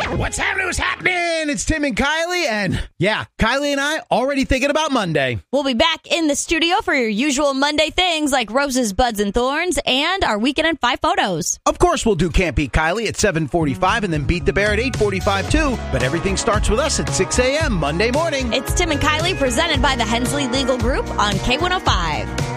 What's happening? It's Tim and Kylie, and yeah, Kylie and I already thinking about Monday. We'll be back in the studio for your usual Monday things like roses, buds, and thorns, and our Weekend in 5 photos. Of course, we'll do Can't Beat Kylie at 7:45 and then Beat the Bear at 8:45 too. But everything starts with us at 6 a.m. Monday morning. It's Tim and Kylie presented by the Hensley Legal Group on K105.